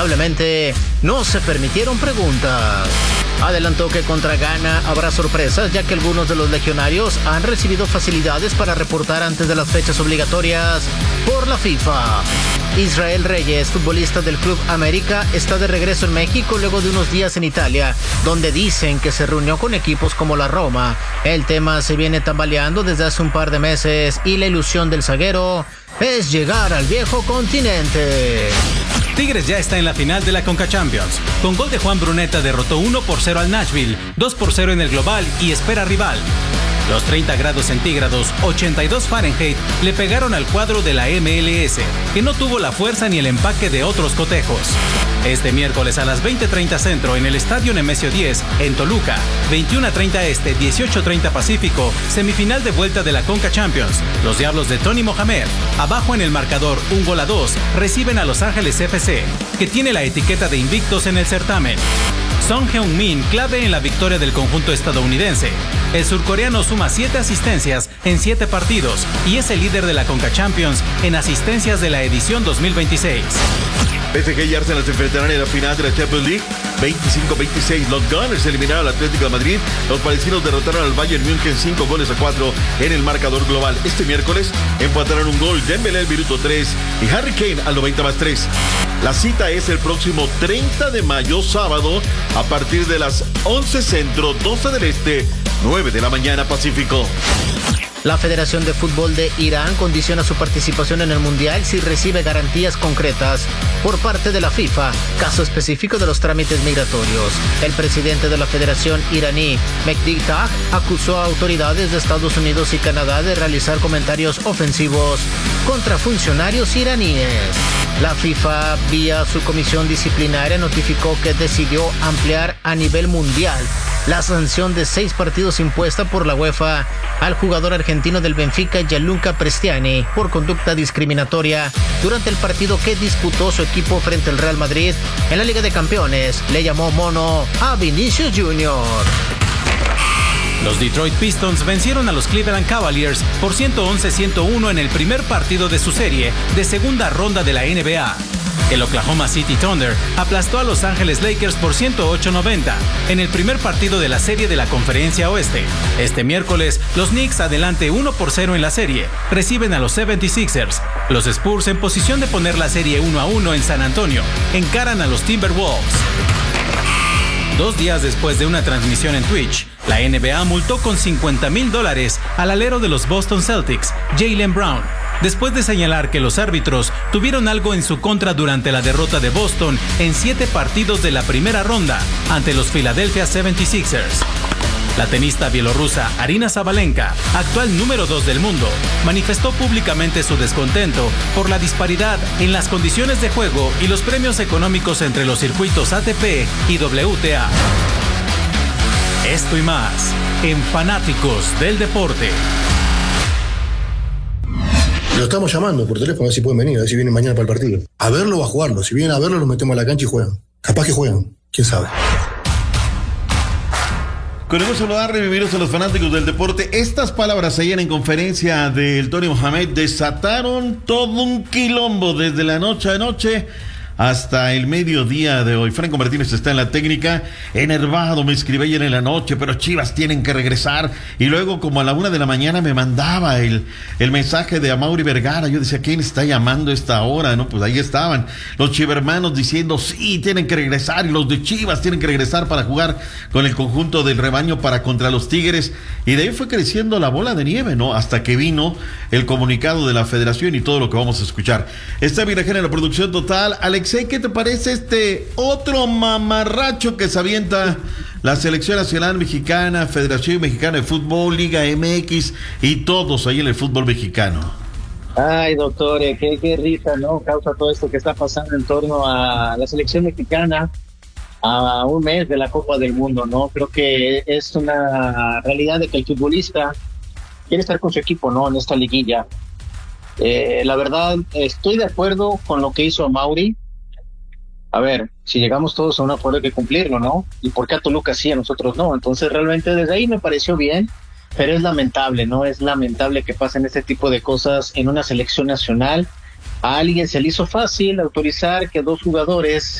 lamentablemente no se permitieron preguntas. Adelantó que contra Ghana habrá sorpresas, ya que algunos de los legionarios han recibido facilidades para reportar antes de las fechas obligatorias por la FIFA. Israel Reyes, futbolista del Club América, está de regreso en México luego de unos días en Italia, donde dicen que se reunió con equipos como la Roma. El tema se viene tambaleando desde hace un par de meses y la ilusión del zaguero es llegar al viejo continente. Tigres ya está en la final de la Conca Champions. Con gol de Juan Bruneta derrotó 1-0 al Nashville, 2-0 en el global y espera rival. Los 30 grados centígrados, 82 Fahrenheit, le pegaron al cuadro de la MLS, que no tuvo la fuerza ni el empaque de otros cotejos. Este miércoles a las 20:30 centro en el Estadio Nemesio 10, en Toluca, 21:30 este, 18:30 Pacífico, semifinal de vuelta de la Conca Champions. Los Diablos de Tony Mohamed, abajo en el marcador 1-2, reciben a Los Ángeles FC, que tiene la etiqueta de invictos en el certamen. Son Heung-min clave en la victoria del conjunto estadounidense. El surcoreano suma 7 asistencias en 7 partidos y es el líder de la Conca Champions en asistencias de la edición 2026. PSG y Arsenal se enfrentarán en la final de la Champions League 25-26. Los Gunners eliminaron al Atlético de Madrid. Los parisinos derrotaron al Bayern München 5-4 en el marcador global. Este miércoles empataron un gol Dembélé al minuto 3 y Harry Kane al 90+3. La cita es el próximo 30 de mayo, sábado, a partir de las 11 centro, 12 del este, 9 de la mañana Pacífico. La Federación de Fútbol de Irán condiciona su participación en el Mundial si recibe garantías concretas por parte de la FIFA, caso específico de los trámites migratorios. El presidente de la Federación iraní, Mehdi Tagh, acusó a autoridades de Estados Unidos y Canadá de realizar comentarios ofensivos contra funcionarios iraníes. La FIFA, vía su comisión disciplinaria, notificó que decidió ampliar a nivel mundial la sanción de 6 partidos impuesta por la UEFA al jugador argentino del Benfica, Gianluca Prestiani, por conducta discriminatoria durante el partido que disputó su equipo frente al Real Madrid en la Liga de Campeones. Le llamó mono a Vinicius Jr. Los Detroit Pistons vencieron a los Cleveland Cavaliers por 111-101 en el primer partido de su serie de segunda ronda de la NBA. El Oklahoma City Thunder aplastó a Los Ángeles Lakers por 108-90 en el primer partido de la serie de la Conferencia Oeste. Este miércoles, los Knicks, adelante 1-0 en la serie, reciben a los 76ers. Los Spurs, en posición de poner la serie 1-1 en San Antonio, encaran a los Timberwolves. 2 días después de una transmisión en Twitch, la NBA multó con $50,000 al alero de los Boston Celtics, Jaylen Brown, después de señalar que los árbitros tuvieron algo en su contra durante la derrota de Boston en 7 partidos de la primera ronda ante los Philadelphia 76ers. La tenista bielorrusa Aryna Sabalenka, actual número 2 del mundo, manifestó públicamente su descontento por la disparidad en las condiciones de juego y los premios económicos entre los circuitos ATP y WTA. Esto y más en Fanáticos del Deporte. Lo estamos llamando por teléfono a ver si pueden venir, a ver si vienen mañana para el partido. A verlo o a jugarlo. Si vienen a verlo, los metemos a la cancha y juegan. Capaz que juegan, quién sabe. Queremos saludar, reviviros a los fanáticos del deporte. Estas palabras ayer en conferencia del Tony Mohamed desataron todo un quilombo desde la noche a noche hasta el mediodía de hoy. Franco Martínez está en la técnica. Enervado me escribí ayer en la noche, pero Chivas tienen que regresar. Y luego, como a la 1 de la mañana, me mandaba el mensaje de Amaury Vergara. Yo decía, ¿quién está llamando a esta hora? No, pues ahí estaban los chivermanos diciendo, sí, tienen que regresar. Y los de Chivas tienen que regresar para jugar con el conjunto del rebaño para contra los Tigres. Y de ahí fue creciendo la bola de nieve, ¿no? Hasta que vino el comunicado de la Federación y todo lo que vamos a escuchar. Está Virajena en la producción total. Alexei, ¿qué te parece este otro mamarracho que se avienta la Selección Nacional Mexicana, Federación Mexicana de Fútbol, Liga MX y todos ahí en el fútbol mexicano? Ay, doctor, qué risa, ¿no? Causa todo esto que está pasando en torno a la Selección Mexicana a un mes de la Copa del Mundo, ¿no? Creo que es una realidad de que el futbolista quiere estar con su equipo, ¿no? En esta liguilla. La verdad, estoy de acuerdo con lo que hizo Amaury. A ver, si llegamos todos a un acuerdo hay que cumplirlo, ¿no? ¿Y por qué a Toluca sí, a nosotros no? Entonces realmente desde ahí me pareció bien, pero es lamentable, ¿no? Es lamentable que pasen este tipo de cosas en una selección nacional. A alguien se le hizo fácil autorizar que 2 jugadores